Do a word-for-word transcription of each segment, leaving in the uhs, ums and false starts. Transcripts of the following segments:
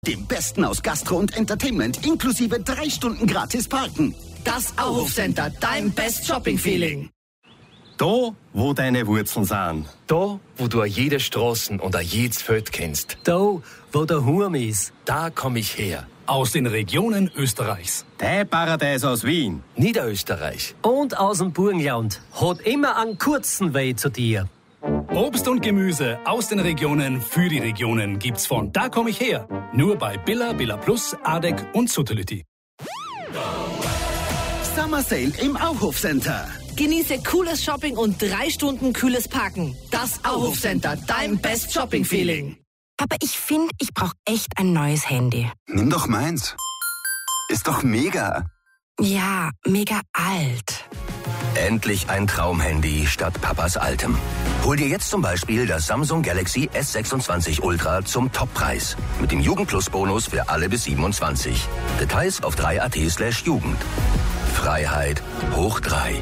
Dem Besten aus Gastro und Entertainment inklusive drei Stunden gratis parken. Das Auhof Center, dein Best Shopping Feeling. Da, wo deine Wurzeln sind. Da, wo du jede Straßen und jedes Feld kennst. Da, wo der Hurm ist. Da komm ich her. Aus den Regionen Österreichs. Dein Paradies aus Wien. Niederösterreich. Und aus dem Burgenland. Hat immer einen kurzen Weg zu dir. Obst und Gemüse aus den Regionen für die Regionen gibt's von Da komm ich her. Nur bei Billa, Billa Plus, Adek und Suttelütti. Summer Sale im Auhof Center. Genieße cooles Shopping und drei Stunden kühles Parken. Das Auhof Center, dein Best Shopping Feeling. Aber ich finde, ich brauche echt ein neues Handy. Nimm doch meins. Ist doch mega. Ja, mega alt. Endlich ein Traumhandy statt Papas altem. Hol dir jetzt zum Beispiel das Samsung Galaxy S sechsundzwanzig Ultra zum Toppreis. Mit dem Jugend-Plus-Bonus für alle bis siebenundzwanzig. Details auf drei punkt at slash Jugend. Freiheit hoch drei.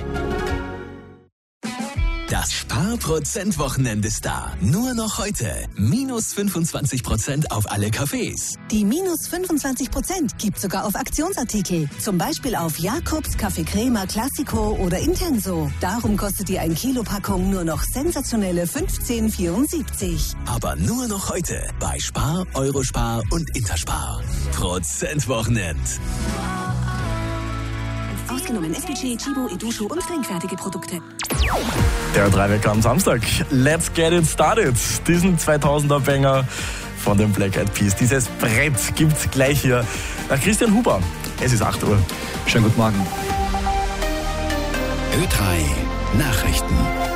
Das Sparprozent-Wochenende ist da. Nur noch heute. Minus fünfundzwanzig Prozent auf alle Cafés. Die minus fünfundzwanzig Prozent gibt sogar auf Aktionsartikel. Zum Beispiel auf Jakobs, Café Crema, Classico oder Intenso. Darum kostet die ein Kilo Packung nur noch sensationelle fünfzehn vierundsiebzig. Aber nur noch heute bei Spar, Eurospar und Interspar. Prozent-Wochenend. Ausgenommen S P G, Chibo, Edusho und trinkfertige Produkte. Der Dreiwecker am Samstag. Let's get it started. Diesen zweitausender-Banger von den Black Eyed Peas. Dieses Brett gibt's gleich hier nach Christian Huber. Es ist acht Uhr. Schönen guten Morgen. Ö drei Nachrichten.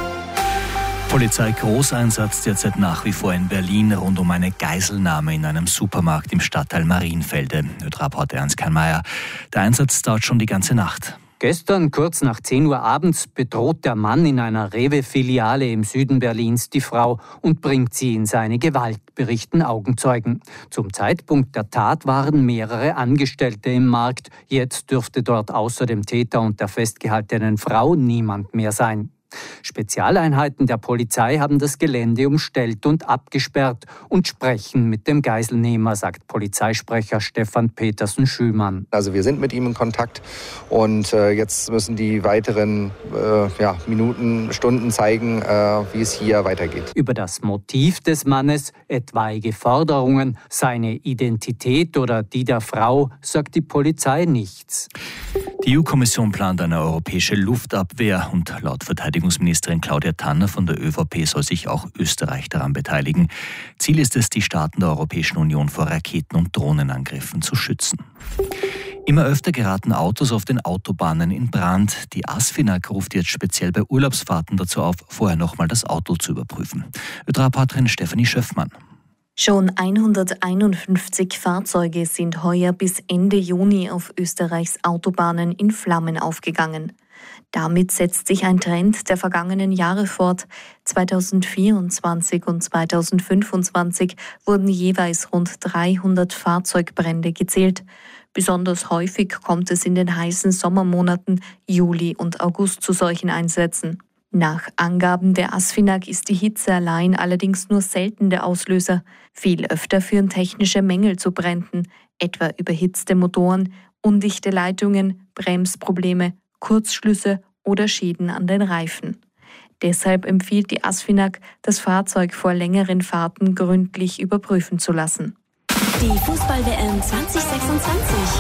Polizei-Großeinsatz derzeit nach wie vor in Berlin rund um eine Geiselnahme in einem Supermarkt im Stadtteil Marienfelde. Ö-Reporter Ernst Kallmeier. Der Einsatz dauert schon die ganze Nacht. Gestern, kurz nach zehn Uhr abends, bedroht der Mann in einer Rewe-Filiale im Süden Berlins die Frau und bringt sie in seine Gewalt, berichten Augenzeugen. Zum Zeitpunkt der Tat waren mehrere Angestellte im Markt. Jetzt dürfte dort außer dem Täter und der festgehaltenen Frau niemand mehr sein. Spezialeinheiten der Polizei haben das Gelände umstellt und abgesperrt und sprechen mit dem Geiselnehmer, sagt Polizeisprecher Stefan Petersen-Schümann. Also wir sind mit ihm in Kontakt und äh, jetzt müssen die weiteren äh, ja, Minuten, Stunden zeigen, äh, wie es hier weitergeht. Über das Motiv des Mannes, etwaige Forderungen, seine Identität oder die der Frau, sagt die Polizei nichts. Die E U-Kommission plant eine europäische Luftabwehr und laut Verteidigungsministerin Claudia Tanner von der ÖVP soll sich auch Österreich daran beteiligen. Ziel ist es, die Staaten der Europäischen Union vor Raketen- und Drohnenangriffen zu schützen. Immer öfter geraten Autos auf den Autobahnen in Brand. Die ASFINAG ruft jetzt speziell bei Urlaubsfahrten dazu auf, vorher nochmal das Auto zu überprüfen. Ö drei-Reporterin Stefanie Schöffmann. Schon hunderteinundfünfzig Fahrzeuge sind heuer bis Ende Juni auf Österreichs Autobahnen in Flammen aufgegangen. Damit setzt sich ein Trend der vergangenen Jahre fort. zweitausendvierundzwanzig und zweitausendfünfundzwanzig wurden jeweils rund dreihundert Fahrzeugbrände gezählt. Besonders häufig kommt es in den heißen Sommermonaten Juli und August zu solchen Einsätzen. Nach Angaben der ASFINAG ist die Hitze allein allerdings nur selten der Auslöser. Viel öfter führen technische Mängel zu Bränden, etwa überhitzte Motoren, undichte Leitungen, Bremsprobleme, Kurzschlüsse oder Schäden an den Reifen. Deshalb empfiehlt die ASFINAG, das Fahrzeug vor längeren Fahrten gründlich überprüfen zu lassen. Die Fußball-W M zwanzig sechsundzwanzig.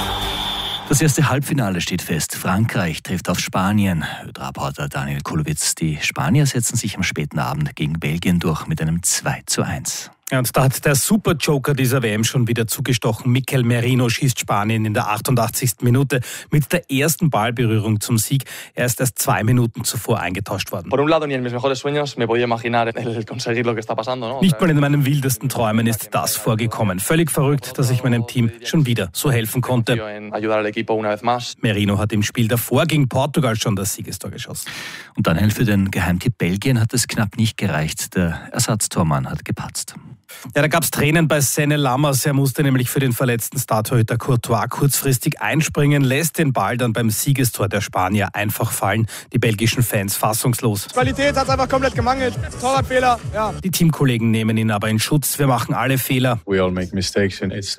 Das erste Halbfinale steht fest. Frankreich trifft auf Spanien. Ö drei-Reporter Daniel Kulowitz. Die Spanier setzen sich am späten Abend gegen Belgien durch mit einem zwei zu eins. Ja, und da hat der Superjoker dieser W M schon wieder zugestochen. Mikel Merino schießt Spanien in der achtundachtzigsten Minute mit der ersten Ballberührung zum Sieg. Er ist erst zwei Minuten zuvor eingetauscht worden. Nicht mal in meinen wildesten Träumen ist das vorgekommen. Völlig verrückt, dass ich meinem Team schon wieder so helfen konnte. Merino hat im Spiel davor gegen Portugal schon das Siegestor geschossen. Und dann für den Geheimtipp Belgien hat es knapp nicht gereicht. Der Ersatztormann hat gepatzt. Ja, da gab es Tränen bei Senne Lammers. Er musste nämlich für den verletzten Startorhüter Courtois kurzfristig einspringen, lässt den Ball dann beim Siegestor der Spanier einfach fallen. Die belgischen Fans fassungslos. Qualität hat es einfach komplett gemangelt. Torwartfehler, ja. Die Teamkollegen nehmen ihn aber in Schutz. Wir machen alle Fehler. We all make mistakes and it's